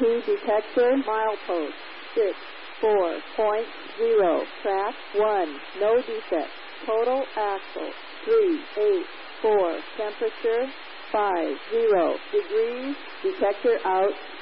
detector, milepost 64.0, track 1, no defect, total axle 384, temperature 50 degrees, detector out.